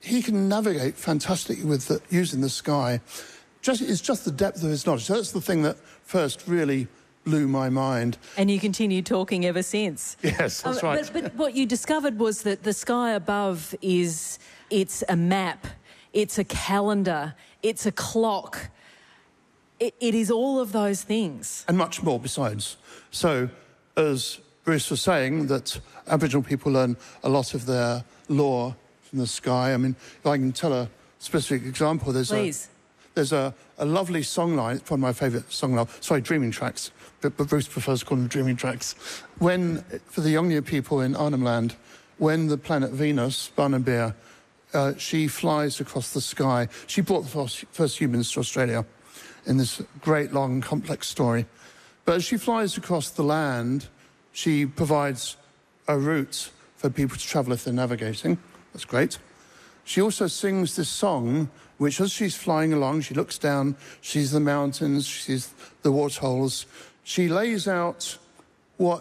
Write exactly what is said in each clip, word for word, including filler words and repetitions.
he can navigate fantastically with the, using the sky. Just, it's just the depth of his knowledge. So that's the thing that first really blew my mind. And you continue talking ever since. Yes, that's um, right. But, but what you discovered was that the sky above is, it's a map, it's a calendar, it's a clock. It, it is all of those things. And much more besides. So, as Bruce was saying, that Aboriginal people learn a lot of their lore from the sky. I mean, if I can tell a specific example, there's Please. a... There's a, a lovely songline, it's one of my favourite songlines, sorry, dreaming tracks, but, but Bruce prefers to call them dreaming tracks. When, for the Yolngu people in Arnhem Land, when the planet Venus, Barnabir, uh, she flies across the sky. She brought the first, first humans to Australia in this great, long, complex story. But as she flies across the land, she provides a route for people to travel if they're navigating. That's great. She also sings this song, which as she's flying along, she looks down, she sees the mountains, she sees the waterholes. She lays out what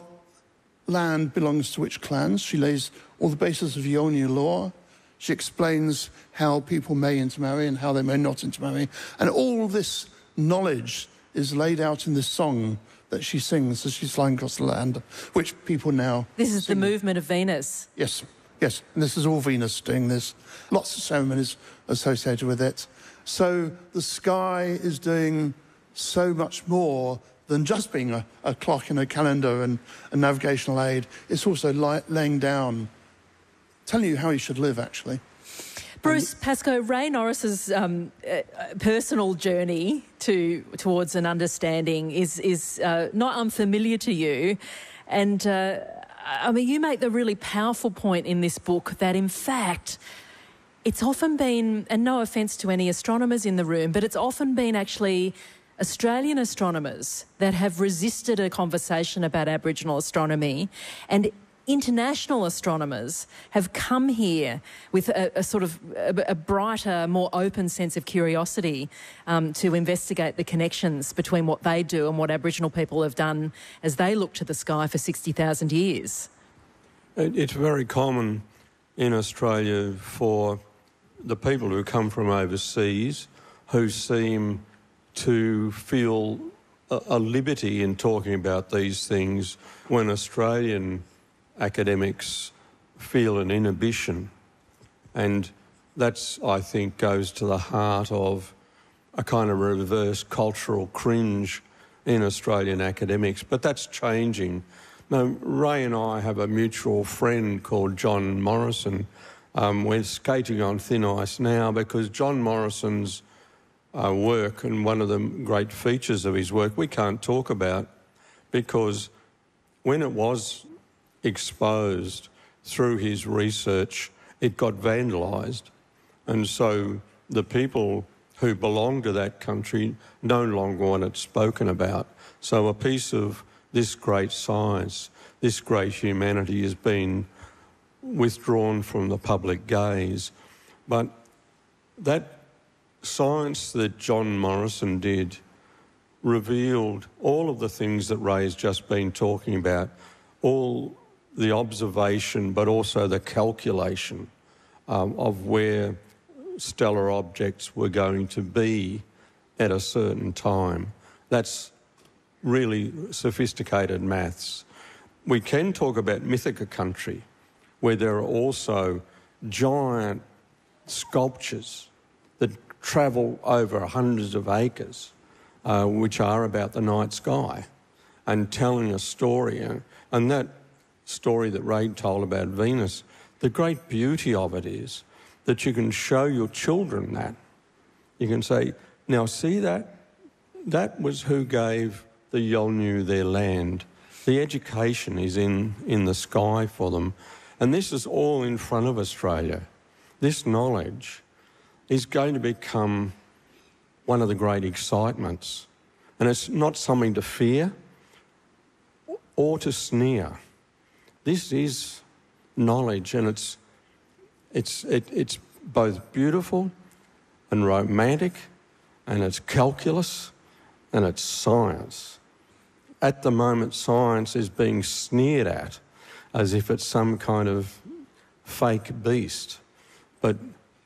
land belongs to which clans. She lays all the basis of Yolngu law. She explains how people may intermarry and how they may not intermarry. And all this knowledge is laid out in this song that she sings as she's flying across the land, which people now This is sing. The movement of Venus. Yes. Yes, and this is all Venus doing this. Lots of ceremonies associated with it. So the sky is doing so much more than just being a, a clock and a calendar and a navigational aid. It's also li- laying down, telling you how you should live, actually. Bruce Pascoe, Ray Norris's um, uh, personal journey to towards an understanding is, is uh, not unfamiliar to you. And... Uh, I mean, you make the really powerful point in this book that, in fact, it's often been, and no offence to any astronomers in the room, but it's often been actually Australian astronomers that have resisted a conversation about Aboriginal astronomy, and international astronomers have come here with a, a sort of a, a brighter, more open sense of curiosity um, to investigate the connections between what they do and what Aboriginal people have done as they look to the sky for sixty thousand years. It's very common in Australia for the people who come from overseas who seem to feel a, a liberty in talking about these things when Australian academics feel an inhibition, and that's, I think, goes to the heart of a kind of reverse cultural cringe in Australian academics. But that's changing. Now, Ray and I have a mutual friend called John Morrison. Um, we're skating on thin ice now because John Morrison's uh, work, and one of the great features of his work, we can't talk about because when it was exposed through his research, it got vandalised. And so the people who belong to that country no longer want it spoken about. So a piece of this great science, this great humanity has been withdrawn from the public gaze. But that science that John Morrison did revealed all of the things that Ray's just been talking about, all the observation but also the calculation um, of where stellar objects were going to be at a certain time. That's really sophisticated maths. We can talk about Mythica country, where there are also giant sculptures that travel over hundreds of acres, uh, which are about the night sky and telling a story. And that story that Ray told about Venus, the great beauty of it is that you can show your children that. You can say, now see that? That was who gave the Yolngu their land. The education is in, in the sky for them. And this is all in front of Australia. This knowledge is going to become one of the great excitements. And it's not something to fear or to sneer. This is knowledge, and it's, it's, it, it's both beautiful and romantic, and it's calculus, and it's science. At the moment, science is being sneered at as if it's some kind of fake beast. But